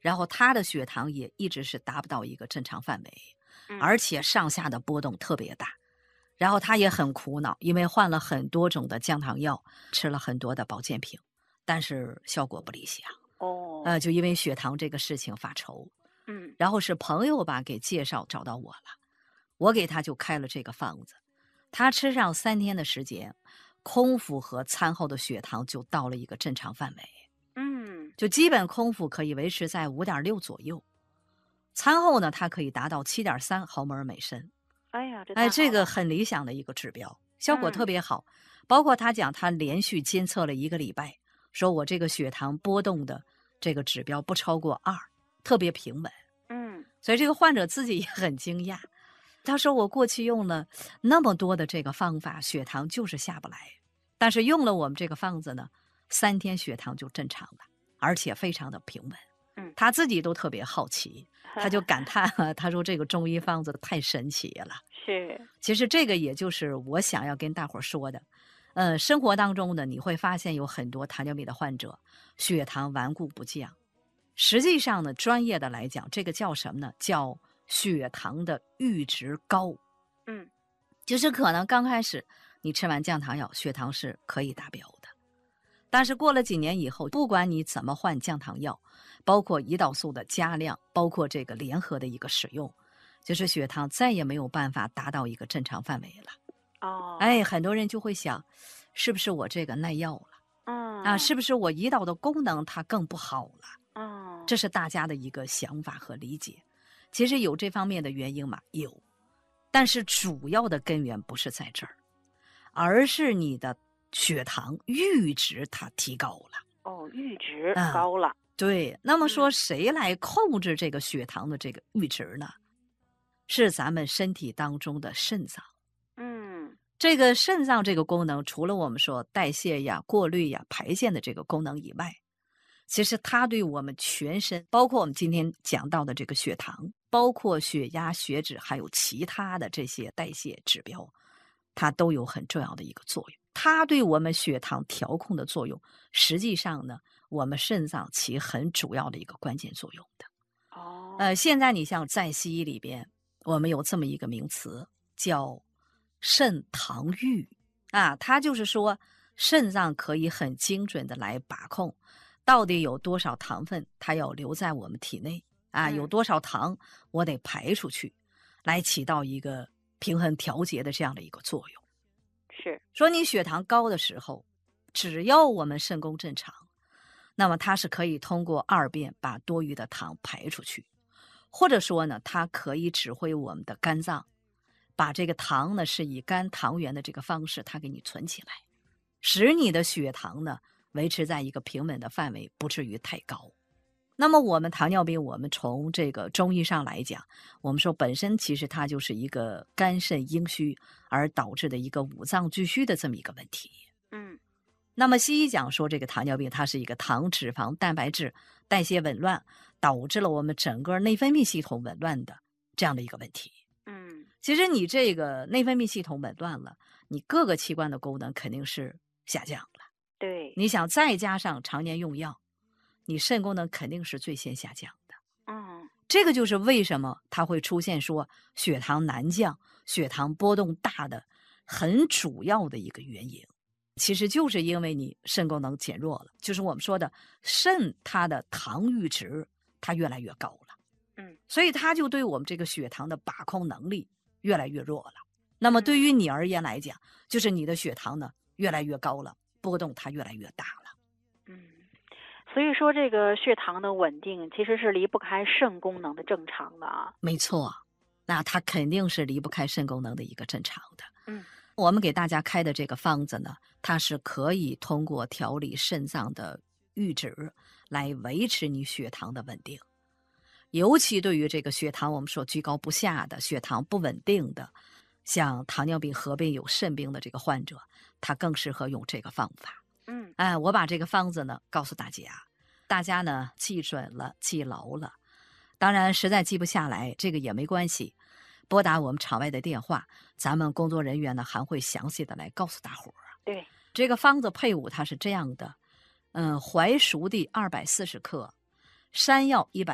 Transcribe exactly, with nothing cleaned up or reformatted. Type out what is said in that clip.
然后他的血糖也一直是达不到一个正常范围， 嗯而且上下的波动特别大。然后他也很苦恼，因为换了很多种的降糖药，吃了很多的保健品，但是效果不理想。 哦， 呃，就因为血糖这个事情发愁。 嗯然后是朋友吧给介绍找到我了，我给他就开了这个方子。他吃上三天的时间，空腹和餐后的血糖就到了一个正常范围， 嗯， 就基本空腹可以维持在五点六左右，餐后呢它可以达到七点三毫摩尔每升。 哎呀，这哎， 太好了。 这个很理想的一个指标，效果特嗯别好。包括他讲，他连续监测了一个礼拜，说我这个血糖波动的这个指标不超过二，特别平稳。 嗯所以这个患者自己也很惊讶，他说我过去用了那么多的这个方法，血糖就是下不来，但是用了我们这个方子呢，三天血糖就正常了，而且非常的平稳。 嗯， 他自己都特别好奇，他就感叹啊，他说这个中医方子太神奇了。 是， 其实这个也就是我想要跟大伙儿说的，呃，生活当中呢，你会发现有很多糖尿病的患者，血糖顽固不降。实际上呢，专业的来讲，这个叫什么呢？叫血糖的阈值高。 嗯就是可能刚开始你吃完降糖药，血糖是可以达标的，但是过了几年以后，不管你怎么换降糖药，包括胰岛素的加量，包括这个联合的一个使用，就是血糖再也没有办法达到一个正常范围了。 哦， 哎，很多人就会想，是不是我这个耐药了啊？ 嗯是不是我胰岛的功能它更不好了？ 嗯这是大家的一个想法和理解。其实有这方面的原因吗？有，但是主要的根源不是在这儿，而是你的血糖阈值它提高了。 哦，阈值嗯， 高了。 对。那么说嗯谁来控制这个血糖的这个阈值呢？是咱们身体当中的肾脏。 嗯这个肾脏这个功能，除了我们说代谢呀、过滤呀、排泄的这个功能以外，其实它对我们全身，包括我们今天讲到的这个血糖，包括血压、血脂，还有其他的这些代谢指标，它都有很重要的一个作用。它对我们血糖调控的作用，实际上呢，我们肾脏起很主要的一个关键作用的。 哦呃，现在你像在西医里边，我们有这么一个名词叫肾糖阈啊，它就是说肾脏可以很精准的来把控到底有多少糖分它要留在我们体内啊，有嗯多少糖我得排出去，来起到一个平衡调节的这样的一个作用。 是说你血糖高的时候，只要我们肾功正常，那么它是可以通过二便把多余的糖排出去，或者说呢，它可以指挥我们的肝脏，把这个糖呢是以肝糖原的这个方式，它给你存起来，使你的血糖呢维持在一个平稳的范围，不至于太高。那么我们糖尿病，我们从这个中医上来讲，我们说本身其实它就是一个肝肾阴虚而导致的一个五脏俱虚的这么一个问题。 嗯那么西医讲说这个糖尿病它是一个糖脂肪蛋白质代谢紊乱，导致了我们整个内分泌系统紊乱的这样的一个问题。 嗯其实你这个内分泌系统紊乱了，你各个器官的功能肯定是下降了。 对。 你想再加上常年用药，你肾功能肯定是最先下降的。 嗯这个就是为什么它会出现说血糖难降、血糖波动大的很主要的一个原因。其实就是因为你肾功能减弱了，就是我们说的肾它的糖阈值它越来越高了， 嗯所以它就对我们这个血糖的把控能力越来越弱了。那么嗯对于你而言来讲，就是你的血糖呢越来越高了，波动它越来越大了。 嗯，所以说这个血糖的稳定其实是离不开肾功能的正常的啊。 没错，那它肯定是离不开肾功能的一个正常的。 嗯我们给大家开的这个方子呢，它是可以通过调理肾脏的阈值来维持你血糖的稳定。尤其对于这个血糖我们说居高不下的、血糖不稳定的，像糖尿病合并有肾病的这个患者，他更适合用这个方法。 嗯哎，我把这个方子呢告诉大家，大家呢记准了、记牢了。当然，实在记不下来，这个也没关系，拨打我们场外的电话，咱们工作人员呢还会详细的来告诉大伙儿。 对。 这个方子配伍它是这样的，嗯，槐熟地二百四十克，山药一百。